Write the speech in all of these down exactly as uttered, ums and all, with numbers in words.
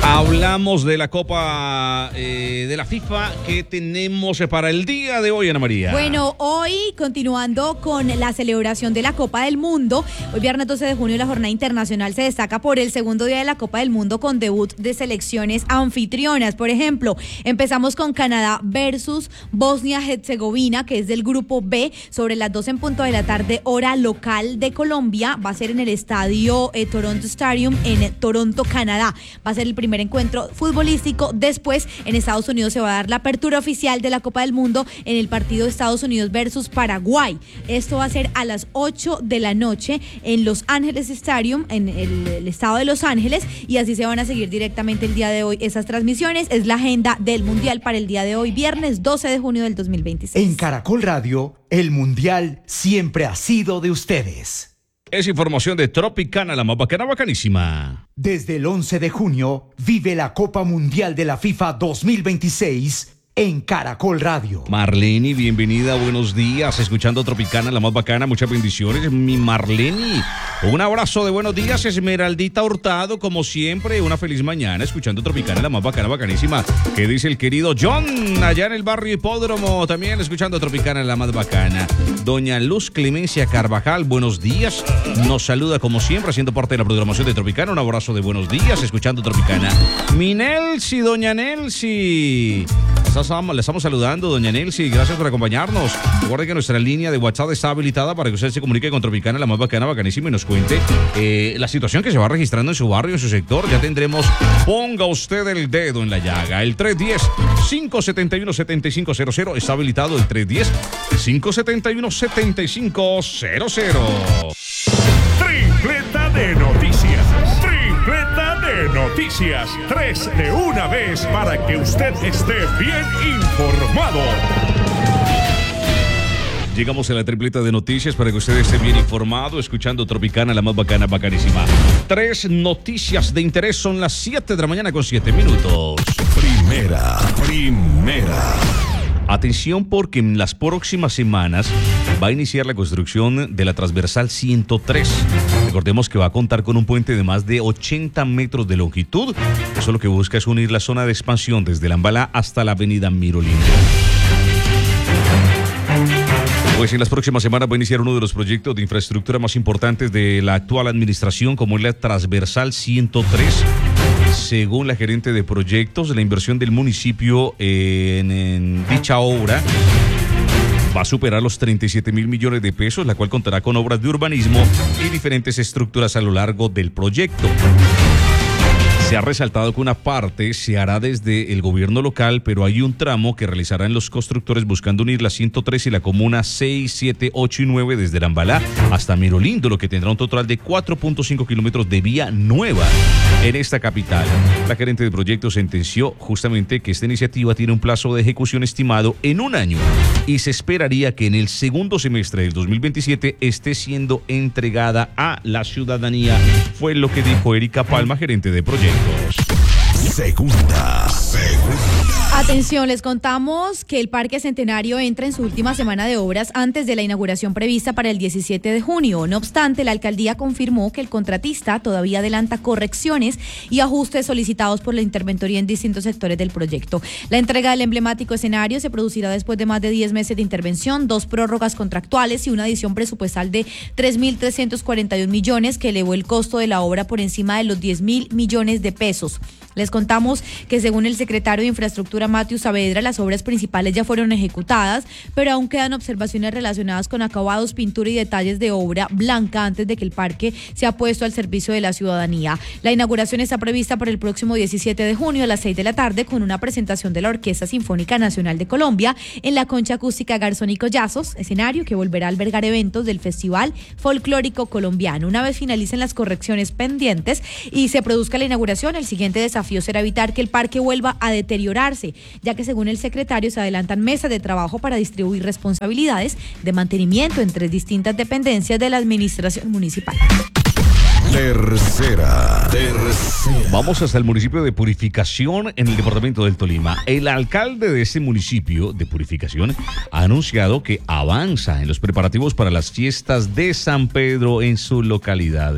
Hablamos de la Copa eh, de la FIFA que tenemos para el día de hoy, Ana María. Bueno, hoy continuando con la celebración de la Copa del Mundo, hoy viernes doce de junio la jornada internacional se destaca por el segundo día de la Copa del Mundo con debut de selecciones anfitrionas. Por ejemplo, empezamos con Canadá versus Bosnia-Herzegovina, que es del grupo B, sobre las doce en punto de la tarde, hora local de Colombia. Va a ser en el estadio eh, Toronto Stadium en Toronto, Canadá. Va a ser el primer encuentro futbolístico. Después, en Estados Unidos se va a dar la apertura oficial de la Copa del Mundo en el partido de Estados Unidos versus Paraguay. Esto va a ser a las ocho de la noche en Los Ángeles Stadium, en el, el estado de Los Ángeles, y así se van a seguir directamente el día de hoy esas transmisiones. Es la agenda del Mundial para el día de hoy, viernes doce de junio del dos mil veintiséis. En Caracol Radio, el Mundial siempre ha sido de ustedes. Es información de Tropicana, la más bacana, bacanísima. Desde el once de junio, vive la Copa Mundial de la FIFA dos mil veintiséis en Caracol Radio. Marleni, bienvenida, buenos días, escuchando Tropicana, la más bacana, muchas bendiciones, mi Marleni. Un abrazo de buenos días, Esmeraldita Hurtado, como siempre, una feliz mañana, escuchando Tropicana, la más bacana, bacanísima. ¿Qué dice el querido John, allá en el barrio Hipódromo, también escuchando Tropicana, la más bacana? Doña Luz Clemencia Carvajal, buenos días, nos saluda como siempre, haciendo parte de la programación de Tropicana, un abrazo de buenos días, escuchando Tropicana. Mi Nelsi, doña Nelsi. Le estamos saludando, doña Nelsi, gracias por acompañarnos. Recuerde que nuestra línea de WhatsApp está habilitada para que usted se comunique con Tropicana, la más bacana, bacanísima, y nos cuente eh, la situación que se va registrando en su barrio, en su sector. Ya tendremos, ponga usted el dedo en la llaga. El tres uno cero, cinco siete uno, siete cinco cero cero está habilitado, el tres uno cero, cinco siete uno, siete cinco cero cero. Tripleta de noticias. Tripleta de noticias. Tres de una vez para que usted esté bien informado. Llegamos a la tripleta de noticias para que usted esté bien informado, escuchando Tropicana, la más bacana, bacanísima. Tres noticias de interés, son las siete de la mañana con siete minutos. Primera, primera. Atención, porque en las próximas semanas va a iniciar la construcción de la transversal ciento tres. Recordemos que va a contar con un puente de más de ochenta metros de longitud. Eso lo que busca es unir la zona de expansión desde Lambalá hasta la avenida Mirolindo. Pues en las próximas semanas va a iniciar uno de los proyectos de infraestructura más importantes de la actual administración, como es la transversal ciento tres. Según la gerente de proyectos, la inversión del municipio en, en dicha obra va a superar los treinta y siete mil millones de pesos, la cual contará con obras de urbanismo y diferentes estructuras a lo largo del proyecto. Se ha resaltado que una parte se hará desde el gobierno local, pero hay un tramo que realizarán los constructores buscando unir la ciento tres y la comuna seis, siete, ocho y nueve desde Lambalá hasta Mirolindo, lo que tendrá un total de cuatro punto cinco kilómetros de vía nueva en esta capital. La gerente de proyectos sentenció justamente que esta iniciativa tiene un plazo de ejecución estimado en un año y se esperaría que en el segundo semestre del dos mil veintisiete esté siendo entregada a la ciudadanía. Fue lo que dijo Erika Palma, gerente de proyectos. Segunda, segunda. Atención, les contamos que el Parque Centenario entra en su última semana de obras antes de la inauguración prevista para el diecisiete de junio. No obstante, la alcaldía confirmó que el contratista todavía adelanta correcciones y ajustes solicitados por la interventoría en distintos sectores del proyecto. La entrega del emblemático escenario se producirá después de más de diez meses de intervención, dos prórrogas contractuales y una adición presupuestal de tres mil trescientos cuarenta y un millones que elevó el costo de la obra por encima de los diez mil millones de pesos. Les contamos que según el secretario de Infraestructura, Matthew Saavedra, las obras principales ya fueron ejecutadas, pero aún quedan observaciones relacionadas con acabados, pintura y detalles de obra blanca antes de que el parque sea puesto al servicio de la ciudadanía. La inauguración está prevista para el próximo diecisiete de junio a las seis de la tarde con una presentación de la Orquesta Sinfónica Nacional de Colombia en la Concha Acústica Garzón y Collazos, escenario que volverá a albergar eventos del Festival Folclórico Colombiano. Una vez finalicen las correcciones pendientes y se produzca la inauguración, el siguiente desafío será evitar que el parque vuelva a deteriorarse, ya que según el secretario se adelantan mesas de trabajo para distribuir responsabilidades de mantenimiento entre distintas dependencias de la administración municipal. Tercera, tercera. Vamos hasta el municipio de Purificación en el departamento del Tolima. El alcalde de ese municipio de Purificación ha anunciado que avanza en los preparativos para las fiestas de San Pedro en su localidad.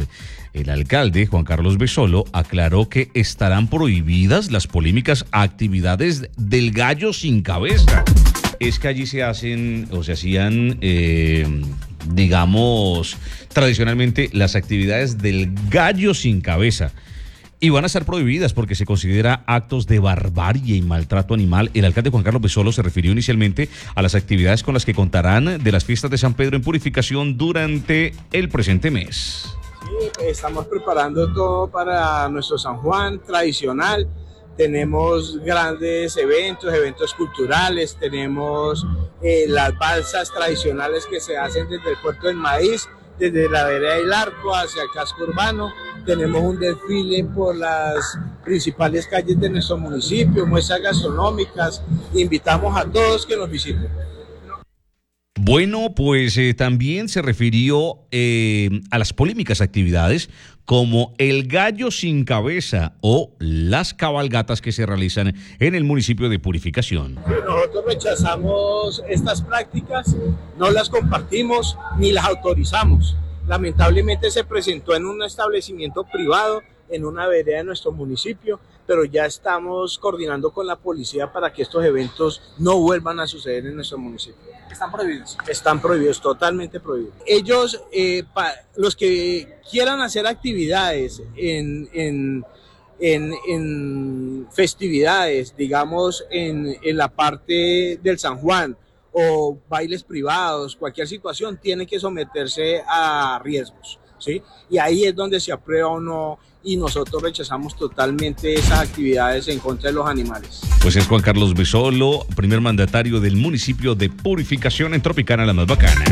El alcalde, Juan Carlos Besolo, aclaró que estarán prohibidas las polémicas actividades del gallo sin cabeza. Es que allí se hacen o se hacían, eh, digamos, tradicionalmente las actividades del gallo sin cabeza. Y van a estar prohibidas porque se considera actos de barbarie y maltrato animal. El alcalde Juan Carlos Besolo se refirió inicialmente a las actividades con las que contarán de las fiestas de San Pedro en Purificación durante el presente mes. Sí, estamos preparando todo para nuestro San Juan tradicional. Tenemos grandes eventos, eventos culturales, tenemos eh, las balsas tradicionales que se hacen desde el Puerto del Maíz, desde la vereda del Arco hacia el casco urbano. Tenemos un desfile por las principales calles de nuestro municipio, muestras gastronómicas. Invitamos a todos que nos visiten. Bueno, pues eh, también se refirió eh, a las polémicas actividades como el gallo sin cabeza o las cabalgatas que se realizan en el municipio de Purificación. Nosotros rechazamos estas prácticas, no las compartimos ni las autorizamos. Lamentablemente se presentó en un establecimiento privado, en una vereda de nuestro municipio, pero ya estamos coordinando con la policía para que estos eventos no vuelvan a suceder en nuestro municipio. ¿Están prohibidos? Están prohibidos, totalmente prohibidos. Ellos, eh, pa, los que quieran hacer actividades en, en, en, en festividades, digamos en, en la parte del San Juan, o bailes privados, cualquier situación, tiene que someterse a riesgos, ¿sí? Y ahí es donde se aprueba o no, y nosotros rechazamos totalmente esas actividades en contra de los animales. Pues es Juan Carlos Besolo, primer mandatario del municipio de Purificación en Tropicana, la más bacana.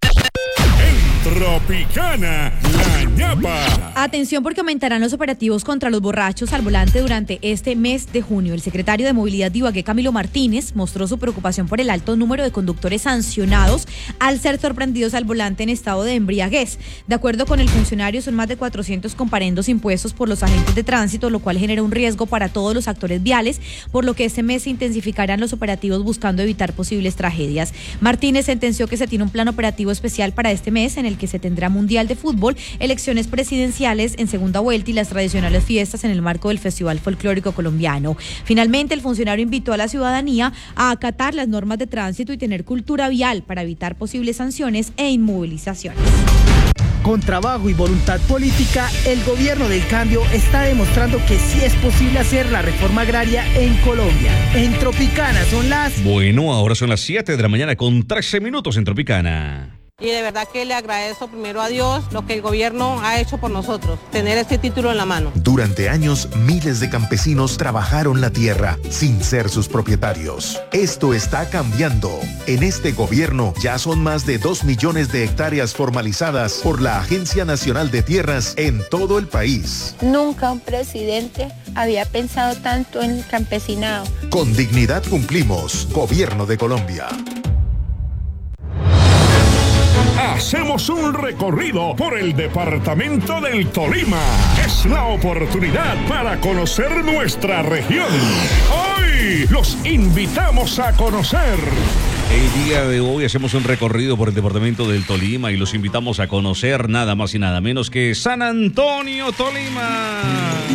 Tropicana, la ñapa. Atención porque aumentarán los operativos contra los borrachos al volante durante este mes de junio. El secretario de Movilidad de Ibagué, Camilo Martínez, mostró su preocupación por el alto número de conductores sancionados al ser sorprendidos al volante en estado de embriaguez. De acuerdo con el funcionario, son más de cuatrocientos comparendos impuestos por los agentes de tránsito, lo cual genera un riesgo para todos los actores viales, por lo que este mes se intensificarán los operativos buscando evitar posibles tragedias. Martínez sentenció que se tiene un plan operativo especial para este mes en el que se tendrá Mundial de Fútbol, elecciones presidenciales en segunda vuelta y las tradicionales fiestas en el marco del Festival Folclórico Colombiano. Finalmente, el funcionario invitó a la ciudadanía a acatar las normas de tránsito y tener cultura vial para evitar posibles sanciones e inmovilizaciones. Con trabajo y voluntad política, el gobierno del cambio está demostrando que sí es posible hacer la reforma agraria en Colombia. En Tropicana son las... Bueno, ahora son las siete de la mañana con trece minutos en Tropicana. Y de verdad que le agradezco primero a Dios lo que el gobierno ha hecho por nosotros, tener este título en la mano. Durante años, miles de campesinos trabajaron la tierra sin ser sus propietarios. Esto está cambiando. En este gobierno ya son más de dos millones de hectáreas formalizadas por la Agencia Nacional de Tierras en todo el país. Nunca un presidente había pensado tanto en el campesinado. Con dignidad cumplimos. Gobierno de Colombia. Hacemos un recorrido por el departamento del Tolima. Es la oportunidad para conocer nuestra región. Hoy los invitamos a conocer. El día de hoy hacemos un recorrido por el departamento del Tolima y los invitamos a conocer nada más y nada menos que San Antonio, Tolima.